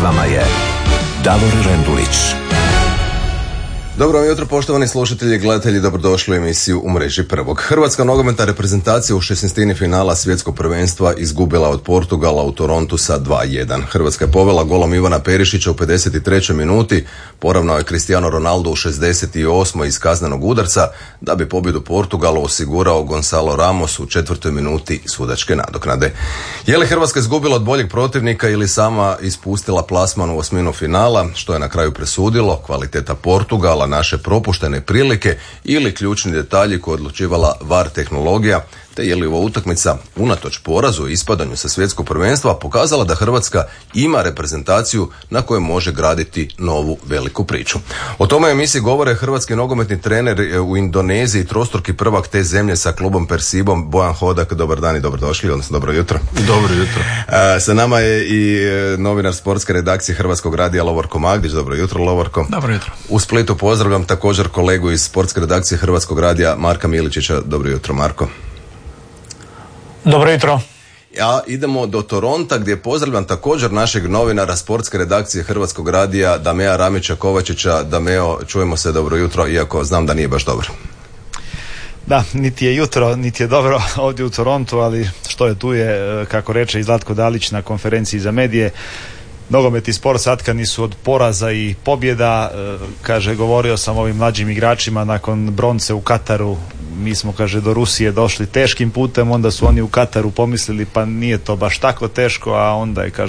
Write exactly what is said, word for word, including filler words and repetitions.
vama je Davor Rendulić. Dobro vam jutro, poštovani slušatelji i gledatelji, dobrodošli u emisiju U mreži prvog. Hrvatska nogometna reprezentacija u šesnaestini finala svjetskog prvenstva izgubila od Portugala u Torontu sa dva jedan. Hrvatska je povela golom Ivana Perišića u pedeset trećoj minuti, poravnao je Cristiano Ronaldo u šezdeset osmoj iz kaznenog udarca, da bi pobjedu Portugalu osigurao Gonzalo Ramos u četvrtoj minuti sudačke nadoknade. Je li Hrvatska izgubila od boljeg protivnika ili sama ispustila plasman u osminu finala, što je na kraju presudilo, kvaliteta Portugala, naše propuštene prilike ili ključni detalji koje odlučivala V A R tehnologija, te je li ova utakmica unatoč porazu i ispadanju sa svjetskog prvenstva pokazala da Hrvatska ima reprezentaciju na kojoj može graditi novu veliku priču. O tome u emisiji govore hrvatski nogometni trener u Indoneziji, trostruki prvak te zemlje sa klubom Persibom, Bojan Hodak. Dobar dan i dobrodošli, odnosno dobro jutro. Dobro jutro. A, sa nama je i novinar sportske redakcije Hrvatskog radija Lovorko Magdić. Dobro jutro, Lovorko. Dobro jutro. U Splitu pozdravljam također kolegu iz sportske redakcije Hrvatskog radija Marka Miličića. Dobro jutro, Marko. Dobro jutro. Ja idemo do Toronta gdje pozdravljam također našeg novinara sportske redakcije Hrvatskog radija Damea Ramića Kovačića. Dameo, čujemo se, dobro jutro, iako znam da nije baš dobro. Da, niti je jutro, niti je dobro ovdje u Torontu, ali što je tu je, kako reče i Zlatko Dalić na konferenciji za medije, nogomet i sport satkani su od poraza i pobjeda. Kaže, govorio sam ovim mlađim igračima nakon bronce u Kataru, mi smo, kaže, do Rusije došli teškim putem, onda su oni u Kataru pomislili pa nije to baš tako teško, a onda je, kaže,